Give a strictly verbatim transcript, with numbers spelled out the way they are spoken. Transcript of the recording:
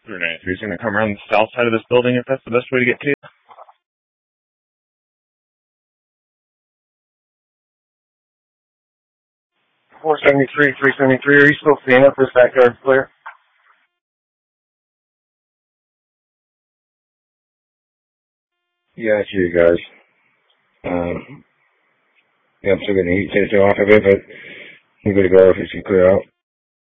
three ninety-three is going to come around the south side of this building if that's the best way to get to you. four seventy-three, three seventy-three, are you still seeing it? This backyard's clear? Yeah, it's you guys. Um, yeah, I'm still getting heat taken off of it, but I'm good to go if it's clear out.